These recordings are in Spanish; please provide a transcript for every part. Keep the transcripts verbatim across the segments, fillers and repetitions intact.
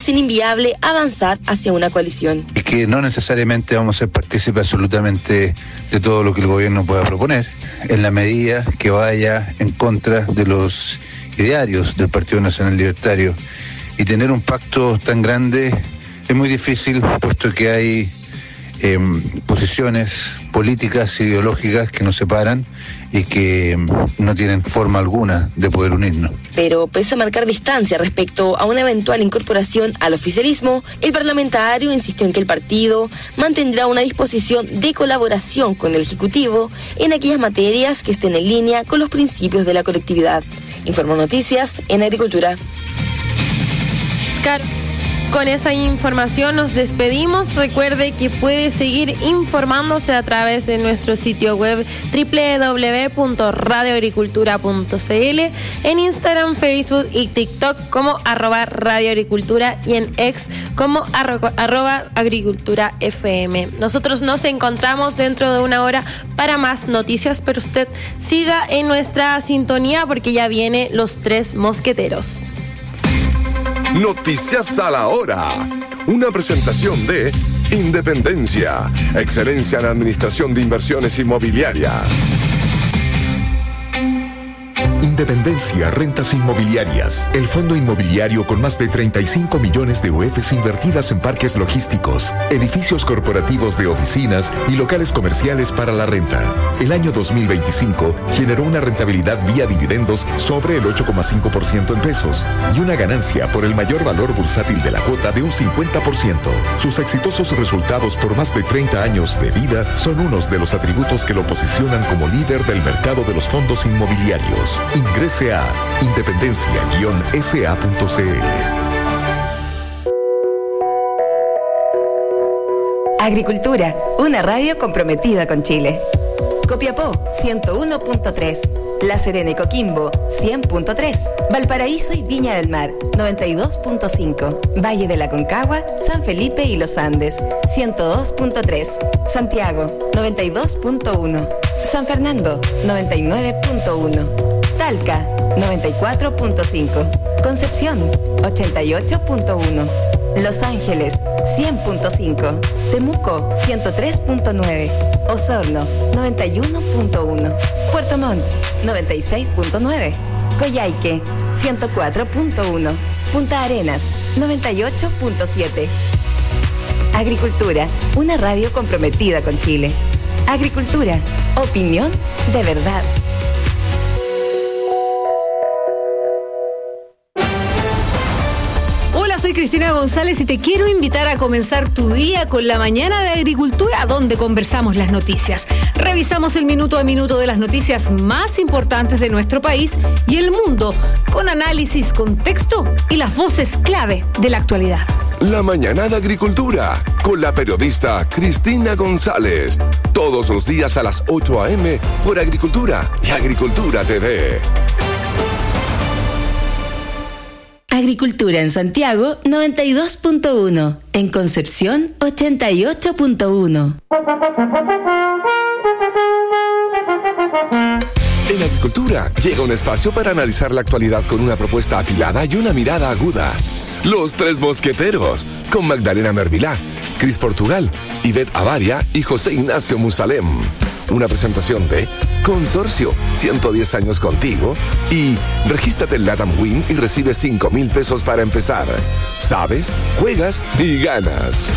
hacen inviable avanzar hacia una coalición. Y que no necesariamente vamos a ser partícipes absolutamente de todo lo que el gobierno pueda proponer, en la medida que vaya en contra de los idearios del Partido Nacional Libertario. Y tener un pacto tan grande es muy difícil, puesto que hay eh, posiciones políticas, ideológicas que nos separan y que no tienen forma alguna de poder unirnos. Pero pese a marcar distancia respecto a una eventual incorporación al oficialismo, el parlamentario insistió en que el partido mantendrá una disposición de colaboración con el Ejecutivo en aquellas materias que estén en línea con los principios de la colectividad. Informó Noticias en Agricultura. Claro. Con esa información nos despedimos. Recuerde que puede seguir informándose a través de nuestro sitio web doble u doble u doble u punto radio agricultura punto c l, en Instagram, Facebook y TikTok como arroba Radio Agricultura y en X como arro, arroba Agricultura F M. Nosotros nos encontramos dentro de una hora para más noticias, pero usted siga en nuestra sintonía porque ya viene Los Tres Mosqueteros. Noticias a la hora. Una presentación de Independencia, excelencia en administración de inversiones inmobiliarias. Independencia Rentas Inmobiliarias, el fondo inmobiliario con más de treinta y cinco millones de U Fs invertidas en parques logísticos, edificios corporativos de oficinas y locales comerciales para la renta. El año dos mil veinticinco generó una rentabilidad vía dividendos sobre el ocho coma cinco por ciento en pesos y una ganancia por el mayor valor bursátil de la cuota de un cincuenta por ciento. Sus exitosos resultados por más de treinta años de vida son unos de los atributos que lo posicionan como líder del mercado de los fondos inmobiliarios. Ingrese a independencia guion s a punto c l. Agricultura, una radio comprometida con Chile. Copiapó, ciento uno punto tres. La Serena y Coquimbo, cien punto tres. Valparaíso y Viña del Mar, noventa y dos punto cinco. Valle de la Concagua, San Felipe y Los Andes, ciento dos punto tres. Santiago, noventa y dos punto uno. San Fernando, noventa y nueve punto uno. Talca, noventa y cuatro punto cinco. Concepción, ochenta y ocho punto uno. Los Ángeles, cien punto cinco. Temuco, ciento tres punto nueve. Osorno, noventa y uno punto uno. Puerto Montt, noventa y seis punto nueve. Coyhaique, ciento cuatro punto uno. Punta Arenas, noventa y ocho punto siete. Agricultura, una radio comprometida con Chile. Agricultura, opinión de verdad. Soy Cristina González y te quiero invitar a comenzar tu día con la mañana de Agricultura, donde conversamos las noticias. Revisamos el minuto a minuto de las noticias más importantes de nuestro país y el mundo, con análisis, contexto y las voces clave de la actualidad. La mañana de Agricultura, con la periodista Cristina González. Todos los días a las ocho a eme por Agricultura y Agricultura T V. Agricultura en Santiago, noventa y dos punto uno. En Concepción, ochenta y ocho punto uno. En Agricultura llega un espacio para analizar la actualidad con una propuesta afilada y una mirada aguda. Los Tres Mosqueteros, con Magdalena Mervilá, Cris Portugal, Ivette Avaria y José Ignacio Musalem. Una presentación de Consorcio, ciento diez años contigo, y regístrate en LATAM Win y recibe cinco mil pesos para empezar. Sabes, juegas y ganas.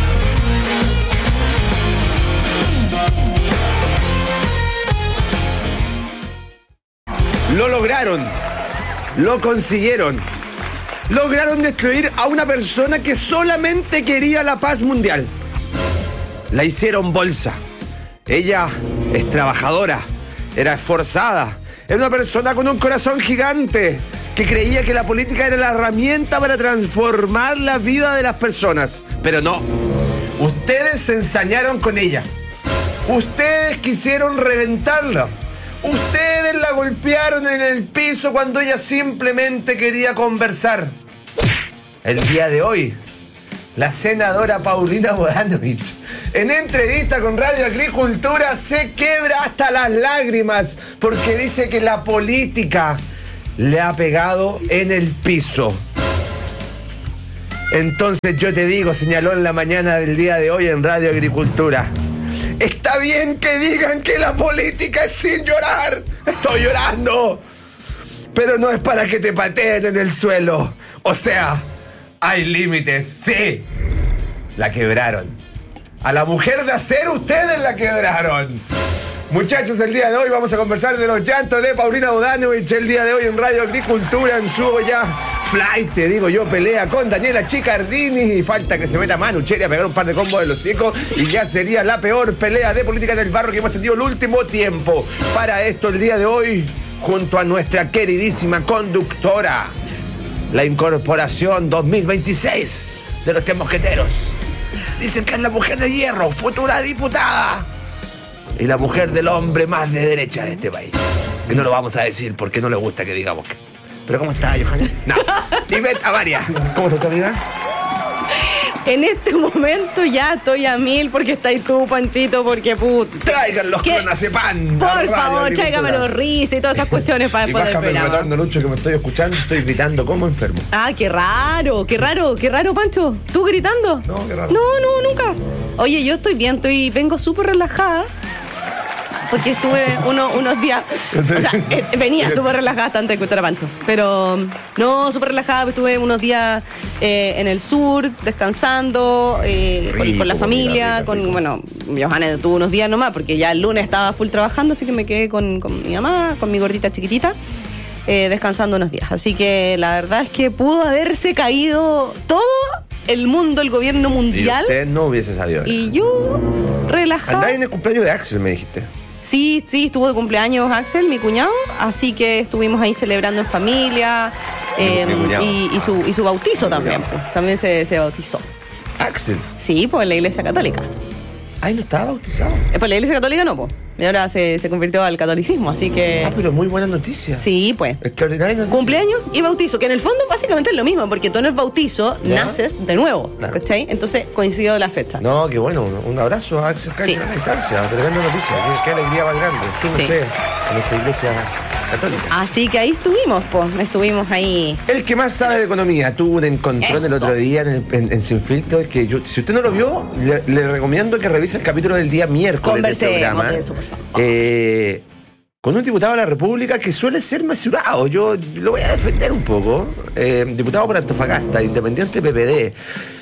Lo lograron, lo consiguieron. Lograron destruir a una persona que solamente quería la paz mundial. La hicieron bolsa. Ella es trabajadora, era esforzada, era una persona con un corazón gigante que creía que la política era la herramienta para transformar la vida de las personas. Pero no, ustedes se ensañaron con ella. Ustedes quisieron reventarla. Ustedes la golpearon en el piso cuando ella simplemente quería conversar. El día de hoy, la senadora Paulina Bodanovich, en entrevista con Radio Agricultura, se quebra hasta las lágrimas porque dice que la política le ha pegado en el piso. Entonces yo te digo, señaló en la mañana del día de hoy en Radio Agricultura, está bien que digan que la política es sin llorar. Estoy llorando. Pero no es para que te pateen en el suelo. O sea, hay límites, sí. La quebraron. A la mujer de acero ustedes la quebraron. Muchachos, el día de hoy vamos a conversar de los llantos de Paulina Bodanovich. El día de hoy en Radio Agricultura, en su ya flight, te digo yo, pelea con Daniela Chicardini. Y falta que se meta Manu Cheri a pegar un par de combos de los hocicos. Y ya sería la peor pelea de política en el barro que hemos tenido el último tiempo. Para esto, el día de hoy, junto a nuestra queridísima conductora, la incorporación dos mil veintiséis de los Tres Mosqueteros. Dicen que es la mujer de hierro, futura diputada. Y la mujer del hombre más de derecha de este país. Que no lo vamos a decir porque no le gusta que digamos que... ¿Pero cómo está, Johanna? No. Ivette Avaria. ¿Cómo está tu amiga? En este momento ya estoy a mil porque estáis tú, Panchito, porque puta. Traigan los clonazepam. Por favor, tráigame los risas y todas esas cuestiones para después del programa. Y bájame el retorno, Lucho, que me estoy escuchando, estoy gritando como enfermo. Ah, qué raro, qué raro, qué raro, Pancho. ¿Tú gritando? No, qué raro. No, no, nunca. Oye, yo estoy bien, estoy, vengo súper relajada. Porque estuve uno, unos días, o sea, eh, venía súper relajada antes de escuchar a Pancho. Pero no, súper relajada, estuve unos días eh, en el sur, descansando, eh, Rico, con, con la familia, rica, con, rico. Bueno, Johanna tuvo unos días nomás, porque ya el lunes estaba full trabajando, así que me quedé con, con mi mamá, con mi gordita chiquitita, eh, descansando unos días. Así que la verdad es que pudo haberse caído todo el mundo, el gobierno mundial. Y usted no hubiese sabido. Y yo, relajada. Andá en el cumpleaños de Axel, me dijiste. Sí, sí, estuvo de cumpleaños Axel, mi cuñado, así que estuvimos ahí celebrando en familia eh, y, y, su, y su bautizo también, pues, también se, se bautizó. ¿Axel? Sí, por la Iglesia Católica. Ay, ¿no estaba bautizado? Eh, por la Iglesia Católica no, pues. Y ahora se, se convirtió al catolicismo, así que... Ah, pero muy buena noticia. Sí, pues. Extraordinaria noticia. Cumpleaños y bautizo, que en el fondo básicamente es lo mismo, porque tú en el bautizo ¿Ya? naces de nuevo, claro. ¿Cachai? Entonces coincidió la fecha. No, qué bueno. Un abrazo a Axel Calle, sí. A la distancia. Tremenda noticia. Qué, qué alegría más grande. Súmese sí. a nuestra Iglesia Católica. Así que ahí estuvimos, pues. Estuvimos ahí. El que más sabe de economía tuvo un encontrón Eso. el otro día en, en, en Sin Filtro, que yo, si usted no lo vio, le, le recomiendo que revise el capítulo del día miércoles del programa. De eso, por favor. Eh, con un diputado de la República que suele ser mesurado. Yo lo voy a defender un poco. Eh, diputado por Antofagasta, independiente P P D.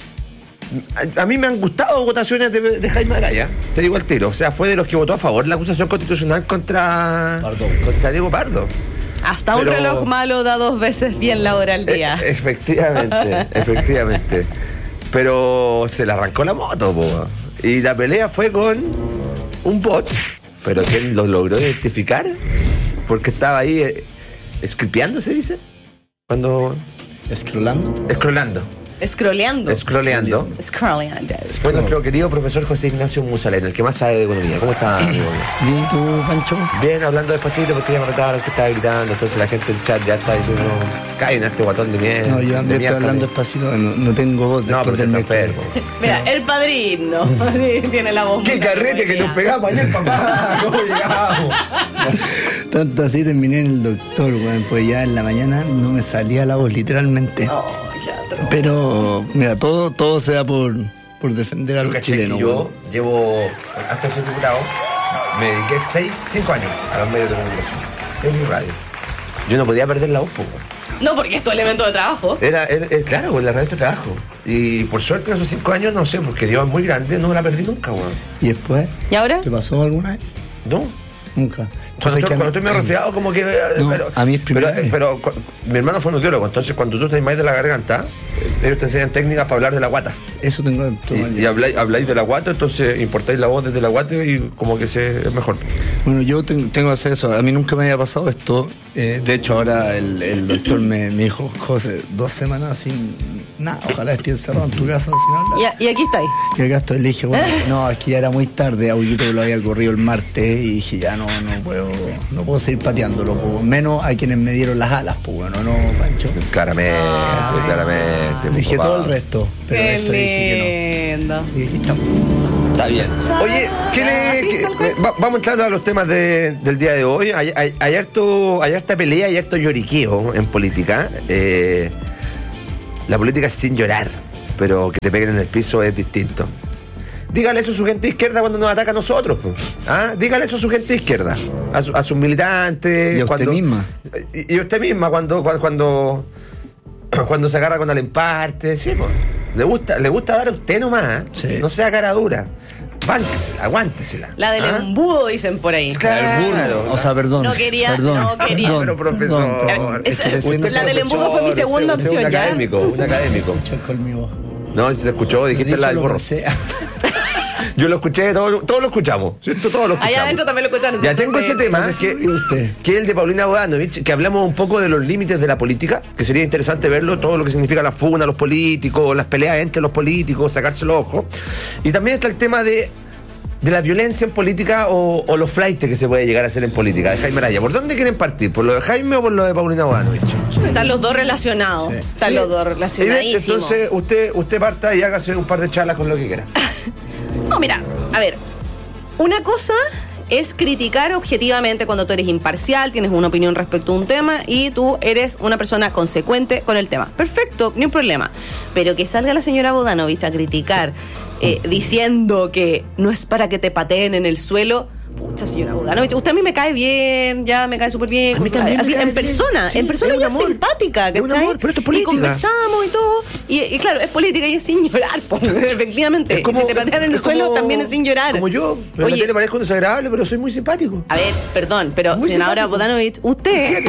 A, a mí me han gustado votaciones de, de Jaime Araya, te digo al tiro. O sea, fue de los que votó a favor de la acusación constitucional contra, contra Diego Pardo. Hasta Pero, un reloj malo da dos veces bien la hora al día. E- efectivamente, efectivamente. Pero se le arrancó la moto, po. Y la pelea fue con un bot. Pero ¿quién lo logró identificar? Porque estaba ahí eh, escripeando, ¿se dice? Cuando... ¿Escrolando? Escrolando. Scrolleando. Scrolleando. Scrolleando. Fue nuestro querido profesor José Ignacio Musalén, el que más sabe de economía. ¿Cómo está, amigo? Bien, ¿y tú, Pancho? Bien, hablando despacito porque ya me retaron que estaba gritando. Entonces la gente del chat ya está diciendo, caen a este guatón de mierda. No, yo ando estoy hablando despacito, no, no tengo voz después del mercado. Mira, el padrino tiene la voz. ¡Qué carrete que nos pegamos ayer, papá! ¿Cómo llegamos? Tanto así terminé en el doctor, bueno, pues ya en la mañana no me salía la voz, literalmente. Oh. Pero, mira, todo, todo sea por, por defender a los chilenos. Yo bueno. llevo, hasta ser diputado, me dediqué seis, cinco años a los medios de comunicación, en radio. Yo no podía perder la voz, poco. No, porque es tu elemento de trabajo. Era, era, era claro, pues la radio de trabajo. Y por suerte en esos cinco años, no sé, porque Dios es muy grande, no me la perdí nunca, weón. ¿Y después? ¿Y ahora? ¿Te pasó alguna vez? No. Nunca. Cuando, estoy, cuando estoy medio resfriado, como que... No, pero, a mí es primera pero, vez. Pero, pero mi hermano fue nutriólogo, entonces cuando tú estás mal de la garganta, ellos te enseñan técnicas para hablar de la guata. Eso tengo que tomar. Y, y habláis, habláis de la guata, entonces importáis la voz desde la guata y como que se, es mejor. Bueno, yo tengo, tengo que hacer eso. A mí nunca me había pasado esto. Eh, de hecho, ahora el, el doctor me, me dijo, José, dos semanas sin nada, ojalá esté encerrado en tu casa sin hablar. Y, y aquí estáis. Y acá estoy. Le dije, bueno, no, es que ya era muy tarde, Auguito que lo había corrido el martes y dije, ya no, no puedo, no puedo seguir pateándolo, po. Menos a quienes me dieron las alas, pues bueno, no, Pancho. Claramente, ah, claramente. Le dije todo el resto, pero qué esto dije lindo. que no. Sí, aquí estamos. Está bien. Oye, ¿qué le, qué, va, vamos entrando a los temas de, del día de hoy. Hay, hay, hay, harto, hay harta pelea, hay harto lloriqueo en política. Eh, la política es sin llorar. pero que te peguen en el piso es distinto. Dígale eso a su gente de izquierda cuando nos ataca a nosotros. ¿Ah? Dígale eso a su gente de izquierda, a, su, a sus militantes. Y a usted cuando, misma. Y, y usted misma cuando cuando cuando se agarra con Alemparte. Sí, pues. Le gusta, le gusta dar a usted nomás. ¿eh? Sí. No sea cara dura. Bánquesela, aguántesela. La del ¿Ah? embudo, dicen por ahí. Claro. El burro. O sea, perdón. No quería, perdón, no quería. Perdón, Pero, profesor, perdón, perdón. Es- Es que recién la se del escuchó, embudo fue mi segunda usted- usted opción, un ¿ya? académico, un académico. escuché conmigo. No, si se escuchó, dijiste Dije la del lo burro. que sea. Yo lo escuché, todos todo lo escuchamos. ¿Cierto? Todos lo escuchamos. Allá adentro también lo escucharon. Ya tengo ese tema, que, usted. que es el de Paulina Bodanovich, que hablamos un poco de los límites de la política, que sería interesante verlo, todo lo que significa la funa, los políticos, las peleas entre los políticos, sacarse los ojos. Y también está el tema de, de la violencia en política o, o los flaites que se puede llegar a hacer en política, de Jaime Araya. ¿Por dónde quieren partir? ¿Por lo de Jaime o por lo de Paulina Bodanovich? Están los dos relacionados. Sí. Están Sí. los dos Evidente, relacionadísimos. entonces usted, usted parta y hágase un par de charlas con lo que quiera. No, mira, a ver. Una cosa es criticar objetivamente cuando tú eres imparcial, tienes una opinión respecto a un tema y tú eres una persona consecuente con el tema. Perfecto, ni un problema. Pero que salga la señora Bodanovich a criticar eh, diciendo que no es para que te pateen en el suelo. Pucha, señora Bodanovich, usted a mí me cae bien, ya me cae súper bien. A mí también me Así, cae en bien. persona, Sí, en persona es un ella es amor. simpática, Es un ¿cachai? amor, pero esto es y política. conversamos y todo. Y, y claro, es política y es sin llorar, po, efectivamente. Es como- si te patean en el es suelo, como- también es sin llorar. Como yo, pero Oye, a ti le parezco desagradable, pero soy muy simpático. a ver, perdón, pero Muy senadora simpático. Bodanovich, usted.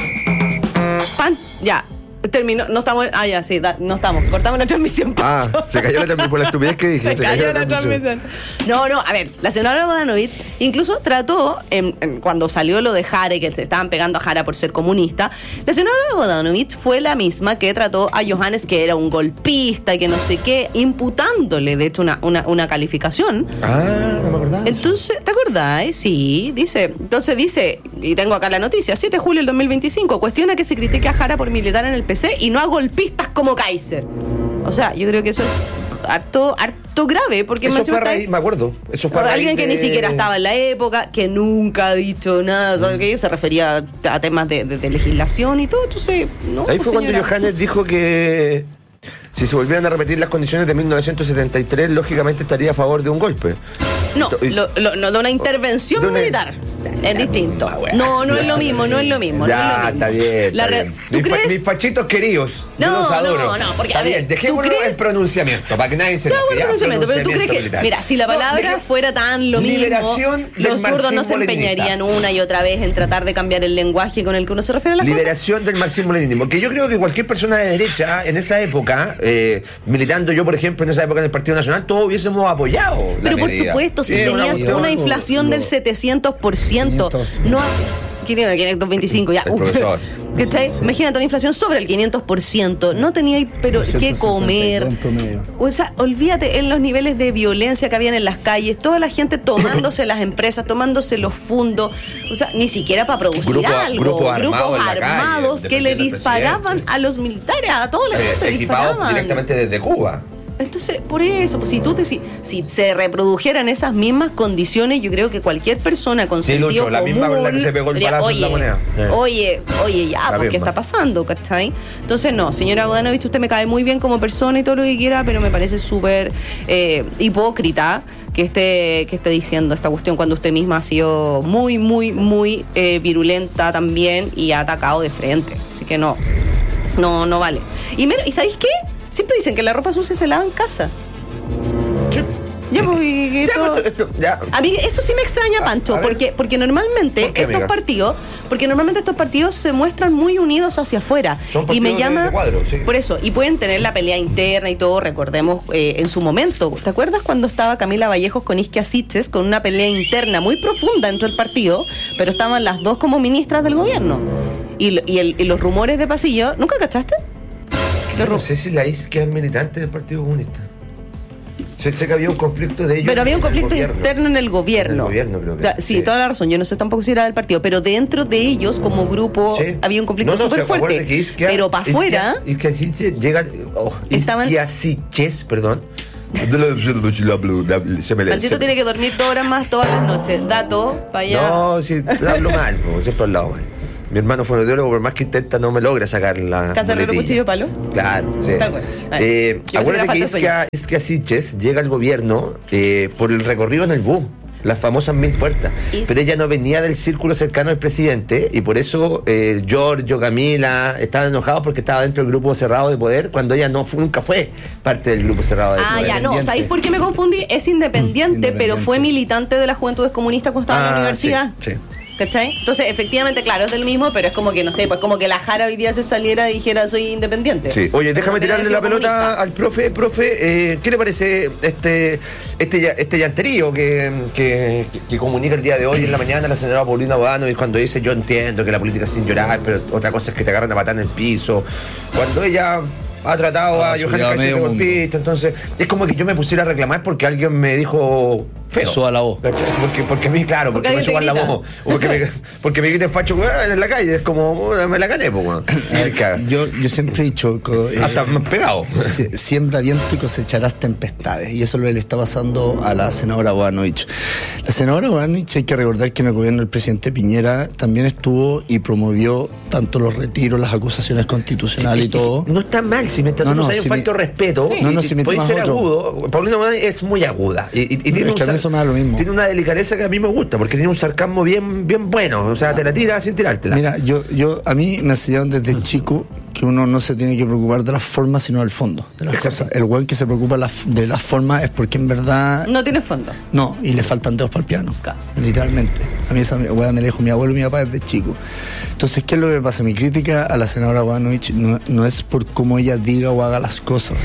Pan, ya. Terminó, no estamos. Ah, ya, sí, da- no estamos. Cortamos la transmisión. Ah, Pancho. se cayó la transmisión por la estupidez que dije. Se cayó la transmisión. No, no, a ver, la señora Bodanovich incluso trató, en, en- cuando salió lo de Jara y que se estaban pegando a Jara por ser comunista, la señora Bodanovich fue la misma que trató a Johannes, que era un golpista y que no sé qué, imputándole, de hecho, una, una, una calificación. Ah, no me acordaba. Entonces, ¿te acordás? Eh? Sí, dice. Entonces dice, y tengo acá la noticia, siete de julio del dos mil veinticinco, cuestiona que se critique a Jara por militar en el P C y no a golpistas como Kaiser. O sea, yo creo que eso es harto, harto grave, porque Eso más fue a encima raíz, está- me acuerdo. Eso fue a raíz alguien que de- ni siquiera estaba en la época, que nunca ha dicho nada, ¿sabes qué? Se refería a temas de, de- de legislación y todo, entonces, no. Ahí pues, fue cuando señora. Johannes dijo que si se volvieran a repetir las condiciones de mil novecientos setenta y tres, lógicamente estaría a favor de un golpe. No, Y- lo, lo- no, de una intervención de una- militar. Es distinto. misma, wea. No, no es lo mismo, no es lo mismo. Ya, no es lo mismo. está bien. La está re- bien. ¿Tú mis, fa- crees? mis fachitos queridos, yo No, los adoro. no, no, porque, está a ver, bien, ¿tú dejémoslo crees? en pronunciamiento, para que nadie se Ya, enoje, bueno, ya, pronunciamiento, pero tú crees que, militar. mira, si la No, palabra deje- fuera tan lo mismo, Liberación del los zurdos no se marxismo-leninismo. empeñarían una y otra vez en tratar de cambiar el lenguaje con el que uno se refiere a las cosas. Liberación del marxismo-leninismo. Que yo creo que cualquier persona de derecha en esa época, eh, militando yo, por ejemplo, en esa época en el Partido Nacional, todos hubiésemos apoyado. la Pero por medida. supuesto, si Sí, tenías cuestión- una inflación del setecientos por ciento, quinientos, no. quinientos veinticinco, ya. El profesor. ¿Cachai? Imagínate una inflación sobre el quinientos por ciento. No tenía pero qué comer. En promedio. O sea, olvídate en los niveles de violencia que habían en las calles, toda la gente tomándose las empresas, tomándose los fundos, o sea, ni siquiera para producir Grupo- algo. grupos armados en la calle, armados que le defendiendo al disparaban presidente. a los militares, a toda la Eh, gente le equipados disparaban. directamente desde Cuba. Entonces, por eso, pues, si tú te, si, si se reprodujeran esas mismas condiciones, yo creo que cualquier persona con Sí, sentido Lucho, la misma común con la que se pegó el diría, balazo en oye, la moneda. Sí. Oye, oye, ya, La ¿por qué misma. está pasando? ¿Cachai? Entonces, no, señora Bodanovich, usted me cae muy bien como persona y todo lo que quiera, pero me parece súper eh, hipócrita que esté, que esté diciendo esta cuestión cuando usted misma ha sido muy, muy, muy eh, virulenta también y ha atacado de frente. Así que no, no, no vale. Y, menos- ¿y ¿sabéis qué? Siempre dicen que la ropa sucia se lava en casa. Ya, pues, y que Ya, todo- pues, esto- ya. A mí eso sí me extraña, A- Pancho, a ver. porque, porque normalmente ¿Por qué, estos amiga? partidos, porque normalmente estos partidos se muestran muy unidos hacia afuera. Son y me partidos de- llama de cuadro, sí. por eso, y pueden tener la pelea interna y todo, recordemos eh, en su momento. ¿Te acuerdas cuando estaba Camila Vallejos con Isquia Siches con una pelea interna muy profunda dentro del partido, pero estaban las dos como ministras del gobierno? Y, lo- y, el- y los rumores de pasillo, ¿nunca cachaste? Los No ru- sé si la Isquia es militante del Partido Comunista. Sé, sé que había un conflicto de ellos. Pero había un en el conflicto gobierno. interno en el gobierno. En el gobierno, creo que. Cla- Sí, Sí. toda la razón. Yo no sé tampoco si era del partido, pero dentro de ellos, como grupo, Sí. había un conflicto No, no, súper se acuerde fuerte. que Isquia- Pero para Isquia- afuera, Isquia Siches llega. Oh, Estaban- Isquia Siches, perdón. Se me le- Panchito se- tiene que dormir dos horas más todas las noches. Dato, para allá. No, si hablo mal, po, siempre he hablado mal. Mi hermano fonoaudiólogo, por más que intenta, no me logra sacar la ¿Cacerrero cuchillo palo? Claro, sí. Tal cual. Eh, acuérdate que Isquia, Isquia Siches llega al gobierno eh, por el recorrido en el bus. Las famosas mil puertas. Is... Pero ella no venía del círculo cercano del presidente y por eso eh, Giorgio, Camila estaban enojados porque estaba dentro del grupo cerrado de poder cuando ella no fue, nunca fue parte del grupo cerrado de ah, poder. Ah, ya, no, ¿sabéis por qué me confundí? Es independiente, independiente, pero fue militante de las Juventudes Comunistas cuando estaba ah, en la universidad. Sí, sí. ¿Cachai? Entonces, efectivamente, claro, es del mismo, pero es como que, no sé, pues como que la Jara hoy día se saliera y dijera soy independiente. Sí. Oye, déjame como tirarle la pelota comunista. Al profe. Profe, eh, ¿qué le parece este este este llanterío que, que, que comunica el día de hoy en la mañana la señora Paulina Boano y cuando dice yo entiendo que la política es sin llorar, pero otra cosa es que te agarran a matar en el piso? Cuando ella ha tratado ah, a Johanna Caicedo de golpista, entonces es como que yo me pusiera a reclamar porque alguien me dijo feo. Suba la voz. Porque, porque a mí, claro, porque, porque me suban la voz. O porque me, porque me griten facho en la calle. Es como, me la gané, pues, weón. Yo, yo siempre he dicho. Eh, hasta más pegado. Sie, siembra viento y cosecharás tempestades. Y eso es lo que le está pasando a la senadora Boanovich. La senadora Boanovich, hay que recordar que en el gobierno del presidente Piñera también estuvo y promovió tanto los retiros, las acusaciones constitucionales sí, y todo. No está mal, si mientras no, no, no hay si un falto de respeto. Sí. No, no, si puede ser otro. Agudo. Paulina Boano es muy aguda. Y, y, y tiene es que eso me da lo mismo. Tiene una delicadeza que a mí me gusta, porque tiene un sarcasmo bien, bien bueno. O sea, te la tira sin tirártela. Mira, yo, yo, a mí me enseñaron desde mm. chico que uno no se tiene que preocupar de las formas, sino del fondo de las cosas. El güey que se preocupa de las formas es porque en verdad... No tiene fondo. No, y le faltan dedos para el piano. Claro. Literalmente. A mí esa güey me la dijo mi abuelo y mi papá desde chico. Entonces, ¿qué es lo que pasa? Mi crítica a la senadora Boanovich no, no es por cómo ella diga o haga las cosas.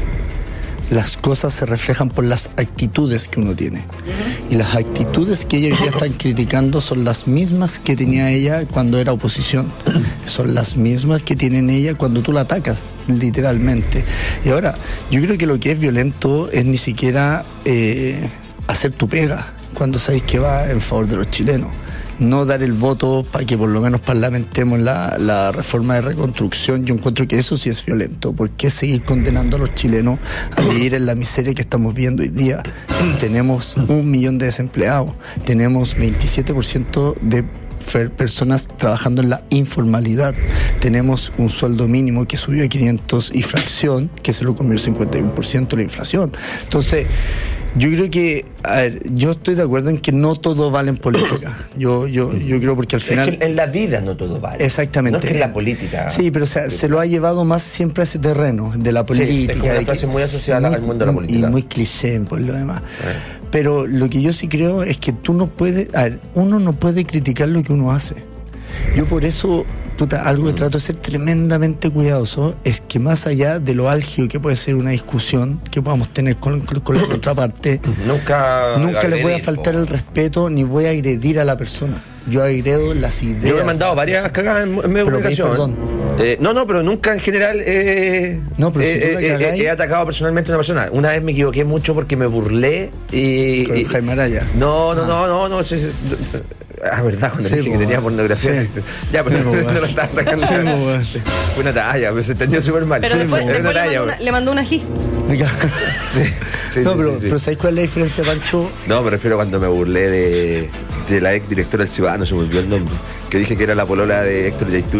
Las cosas se reflejan por las actitudes que uno tiene. Uh-huh. Y las actitudes que ella hoy día están criticando son las mismas que tenía ella cuando era oposición. Son las mismas que tienen ella cuando tú la atacas, literalmente. Y ahora, yo creo que lo que es violento es ni siquiera eh, hacer tu pega cuando sabéis que va en favor de los chilenos. No dar el voto para que por lo menos parlamentemos la, la reforma de reconstrucción. Yo encuentro que eso sí es violento. ¿Por qué seguir condenando a los chilenos a vivir en la miseria que estamos viendo hoy día? Tenemos un millón de desempleados, tenemos veintisiete por ciento de personas trabajando en la informalidad, tenemos un sueldo mínimo que subió a quinientos y fracción, que se lo comió el cincuenta y uno por ciento de la inflación. Entonces, yo creo que, a ver, yo estoy de acuerdo en que no todo vale en política. Yo, yo, yo creo porque al final... Es que en la vida no todo vale. Exactamente. No es que en la política... Sí, pero o sea, se lo ha llevado más siempre a ese terreno de la política. Sí, es una frase muy asociada muy, al mundo de la política. Y muy cliché por lo demás. Eh. Pero lo que yo sí creo es que tú no puedes... A ver, uno no puede criticar lo que uno hace. Yo por eso... Puta, algo que trato de ser tremendamente cuidadoso es que más allá de lo álgido que puede ser una discusión que podamos tener con, con, con la contraparte, nunca, nunca le voy a faltar el respeto ni voy a agredir a la persona. Yo agredo las ideas. Yo he mandado varias cagadas en, en medio de comunicación. Perdón. Eh, no, no, pero nunca en general eh, no, pero eh, si eh, eh, he atacado personalmente a una persona. Una vez me equivoqué mucho porque me burlé y... Con y, Jaime Araya. No, no, ah. no, no, no, sí, sí. Ah, verdad, cuando sí, dije que tenía pornografía. Sí. Ya, pero no, no lo estaba sacando. Sí, fue una talla, pero se entendió súper mal. Pero sí, después, después después le, mandó una, le mandó una G. sí, sí, no, sí, pero, sí, sí. pero ¿sabes cuál es la diferencia, Pancho? No, me refiero cuando me burlé de, de la ex directora del Ciudadano, se me olvidó el nombre. Que dije que era la polola de Héctor Yaitul.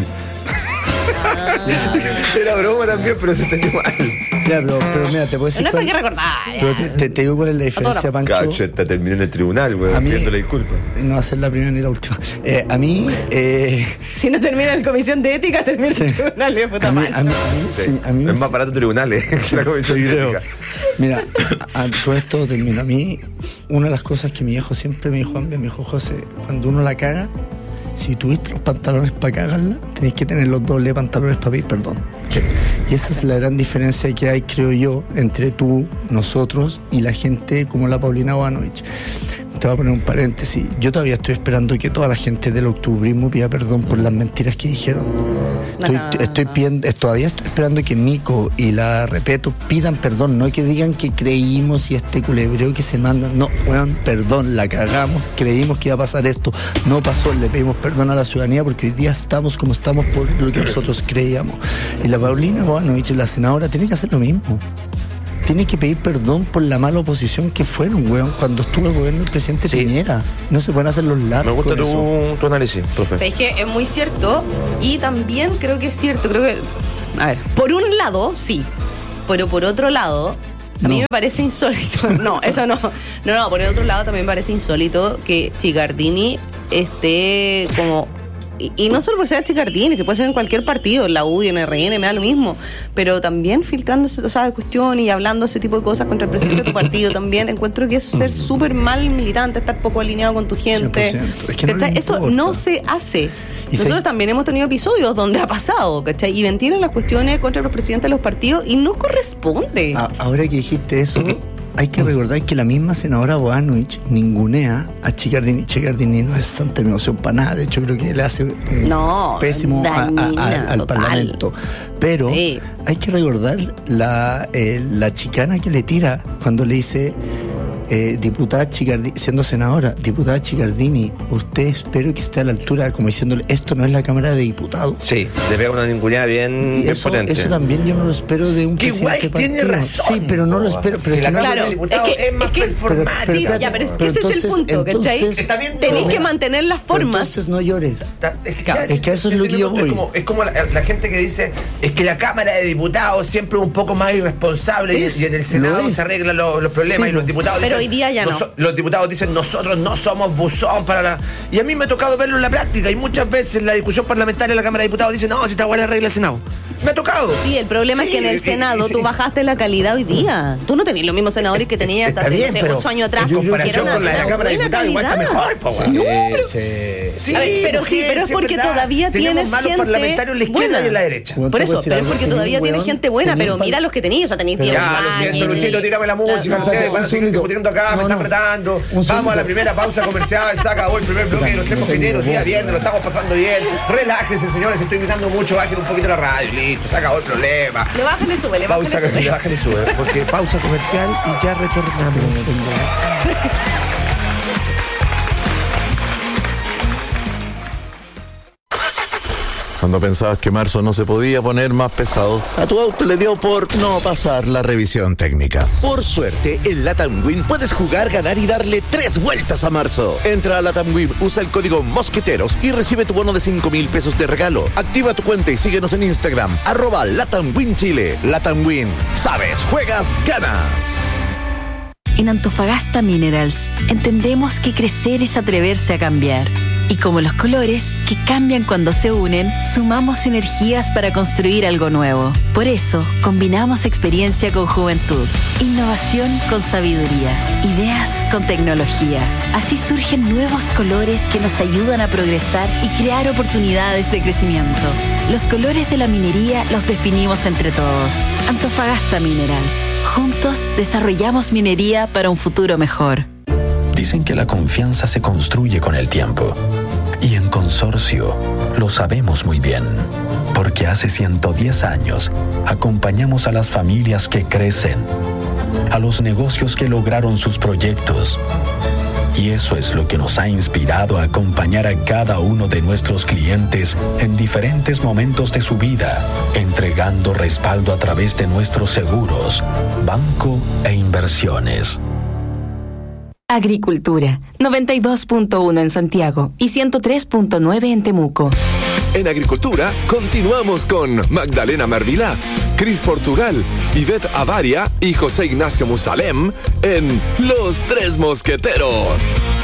Era broma también, pero se entendió mal. Ya, pero, pero mira, te puedo decir. No cuál, es para que recordar. Pero te, te, te digo cuál es la diferencia, Pancho. Cacho, te terminé en el tribunal, güey, pidiéndole disculpas. No va a ser la primera ni la última. Eh, a mí. Eh, si no termina en comisión de ética, termina en el tribunal de puta madre. A mí, sí. sí, a mí es más barato tribunales que la comisión de ética. Mira, a, a, con esto termino. A mí, una de las cosas que mi hijo siempre me dijo, me dijo, José, cuando uno la caga, si tuviste los pantalones para cagarla, tenés que tener los dobles pantalones para pedir perdón. Sí. Y esa es la gran diferencia que hay, creo yo, entre tú, nosotros y la gente como la Paulina Boanovich. Te voy a poner un paréntesis. Yo todavía estoy esperando que toda la gente del octubrismo pida perdón por las mentiras que dijeron. Estoy, estoy pidiendo, todavía estoy esperando que Mico y la Repeto pidan perdón, no que digan que creímos y este culebreo que se mandan. No, bueno, perdón, la cagamos, creímos que iba a pasar esto, no pasó, le pedimos perdón a la ciudadanía porque hoy día estamos como estamos por lo que nosotros creíamos. Y la Paulina Boanovich, la senadora, tiene que hacer lo mismo. tiene que pedir perdón por la mala oposición que fueron, weón, cuando estuvo el gobierno del presidente sí. Piñera. No se pueden hacer los largos. Me gusta tu, tu análisis, profe. Sabéis que es muy cierto y también creo que es cierto, creo que, a ver, por un lado, sí, pero por otro lado, a no. mí me parece insólito, no, eso no, no, no, por el otro lado también me parece insólito que Chicardini esté como... Y, y no solo por ser Chicardini, se puede ser en cualquier partido, en la U D I, en R N, me da lo mismo, pero también filtrándose, o sea, cuestión y hablando ese tipo de cosas contra el presidente de tu partido también, encuentro que eso es ser súper mal militante, estar poco alineado con tu gente. Es que no eso no se hace. Nosotros se... también hemos tenido episodios donde ha pasado, ¿cachai? Y ventilan las cuestiones contra los presidentes de los partidos y no corresponde. A, ahora que dijiste eso... Hay que recordar que la misma senadora Boanovich ningunea a Chicardini. Chicardini no es santa emoción para nada. De hecho, creo que le hace no, pésimo dañina, a, a, al total. Parlamento. Pero sí. hay que recordar la, eh, la chicana que le tira cuando le dice... Eh, diputada Chicardini, siendo senadora, diputada Chicardini, usted espero que esté a la altura, como diciéndole, esto no es la Cámara de Diputados. Sí, le pega una ninguneada bien, bien eso, potente. Eso también yo no lo espero de un que presidente igual tiene razón. Sí, pero no lo espero. Pero si que la no Cámara de Diputados es, que, es más performática. Sí, ya, pero es que pero ese entonces, es el punto, ¿cachai? Está bien, tenéis que mantener las formas. Entonces no llores. Está, es, que, ya, es, es que eso es, es lo que yo voy. Es como, es como la, la gente que dice, es que la Cámara de Diputados siempre es un poco más irresponsable es, y en el Senado se arreglan los, los problemas sí, y los diputados pero dicen, hoy día ya no. no los diputados dicen, nosotros no somos buzón para la... Y a mí me ha tocado verlo en la práctica, y muchas veces en la discusión parlamentaria de la Cámara de Diputados dicen, no, si está buena la regla del Senado. Me ha tocado. Sí, el problema sí, es que en el Senado y, y, tú bajaste la calidad hoy día. Tú no tenías los mismos senadores que tenías hasta hace ocho años atrás. En comparación con la de la Cámara de Diputados, igual está mejor. Po, sí, no, pero, sí, sí, a ver, pero sí, pero es porque todavía tienes malos gente parlamentarios en la izquierda buena. Y en la derecha. Por eso, pero es porque todavía tienes gente buena, pero mira los que tenías, o sea, tenéis tiempo. Ya, lo siento, Luchito, tírame la música, no sé, van a seguir discutiendo acá, me están apretando. Vamos a la primera pausa comercial, se acabó el primer bloque de los tres mosqueteros, día viernes, lo estamos pasando bien. Relájense, señores, estoy invitando mucho, bajen un poquito la radio, listo, se acabó el problema. Le bajan y sube, le bajan y sube. Le bajan y sube, porque pausa comercial y ya retornamos. Cuando pensabas que marzo no se podía poner más pesado, a tu auto le dio por no pasar la revisión técnica. Por suerte, en Latam Win puedes jugar, ganar y darle tres vueltas a marzo. Entra a Latam Win, usa el código Mosqueteros y recibe tu bono de cinco mil pesos de regalo. Activa tu cuenta y síguenos en Instagram, arroba Latam Win Chile. Latam Win, sabes, juegas, ganas. En Antofagasta Minerals, entendemos que crecer es atreverse a cambiar. Y como los colores, que cambian cuando se unen, sumamos energías para construir algo nuevo. Por eso, combinamos experiencia con juventud, innovación con sabiduría, ideas con tecnología. Así surgen nuevos colores que nos ayudan a progresar y crear oportunidades de crecimiento. Los colores de la minería los definimos entre todos. Antofagasta Minerals. Juntos desarrollamos minería para un futuro mejor. Dicen que la confianza se construye con el tiempo. Y en Consorcio lo sabemos muy bien. Porque hace ciento diez años acompañamos a las familias que crecen, a los negocios que lograron sus proyectos. Y eso es lo que nos ha inspirado a acompañar a cada uno de nuestros clientes en diferentes momentos de su vida, entregando respaldo a través de nuestros seguros, banco e inversiones. Agricultura, noventa y dos punto uno en Santiago y ciento tres punto nueve en Temuco. En Agricultura continuamos con Magdalena Mervilá, Cris Portugal, Ivette Avaria y José Ignacio Musalem en Los Tres Mosqueteros.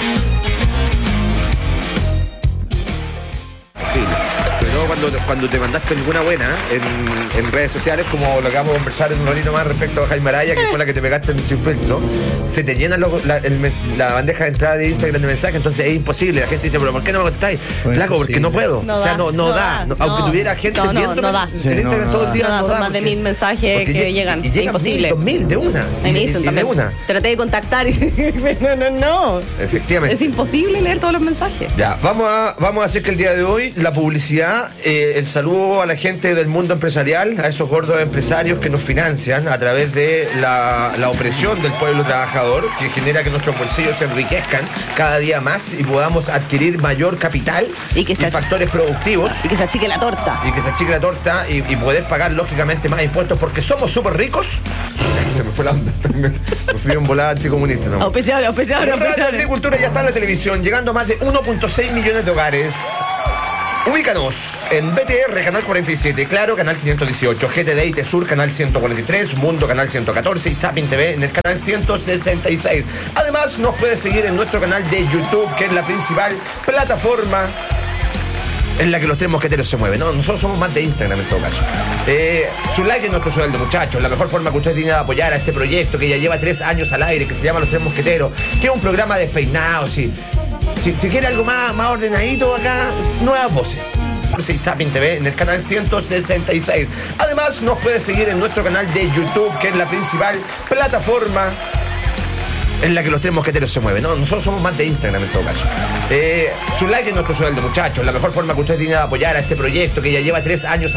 Sí. Pero cuando, cuando te mandaste alguna buena en, en redes sociales, como lo que vamos a conversar en un ratito más respecto a Jaime Araya, que fue la que te pegaste en el Sinfiltro, se te llena lo, la, el, la bandeja de entrada de Instagram de mensajes, entonces es imposible. La gente dice, pero ¿por qué no me contestáis? Bueno, Flaco, porque sí, no puedo. No o sea, da, no, no, no da. No, aunque no, tuviera gente no, no, viendo no da. en Instagram no, todo el día. No, no, no son da, más porque, de mil mensajes que lleg- llegan. Y llegan imposible. Mil, dos mil de una. Me dicen también. De una. Traté de contactar y no, no, no. Efectivamente. Es imposible leer todos los mensajes. Ya, vamos a, vamos a hacer que el día de hoy la publicidad eh, eh, el saludo a la gente del mundo empresarial, a esos gordos empresarios que nos financian a través de la, la opresión del pueblo trabajador, que genera que nuestros bolsillos se enriquezcan cada día más y podamos adquirir mayor capital y, que y se factores productivos. Y que se achique la torta. Y que se achique la torta y, y poder pagar lógicamente más impuestos porque somos súper ricos. Se me fue la onda. Me fui en volada anticomunista. ¿No? Auspiciador, auspiciador, auspiciador. La agricultura ya está en la televisión, llegando a más de uno punto seis millones de hogares. Ubícanos en B T R, canal cuarenta y siete, Claro, canal quinientos dieciocho, G T D y T-Sur, canal ciento cuarenta y tres, Mundo, canal ciento catorce y Zapping T V en el canal ciento sesenta y seis. Además, nos puedes seguir en nuestro canal de YouTube, que es la principal plataforma en la que los tres mosqueteros se mueven. No, nosotros somos más de Instagram en todo caso. Eh, su like es nuestro sueldo, muchachos. La mejor forma que usted tiene de apoyar a este proyecto que ya lleva tres años al aire, que se llama Los Tres Mosqueteros, que es un programa despeinado. Si, si, si quiere algo más, más ordenadito acá, nuevas voces. Y Zapping T V en el canal ciento sesenta y seis. Además, nos puede seguir en nuestro canal de YouTube, que es la principal plataforma en la que los tres mosqueteros se mueven. No, nosotros somos más de Instagram en todo caso. Eh, su like es nuestro sueldo, muchachos. La mejor forma que usted tiene de apoyar a este proyecto que ya lleva tres años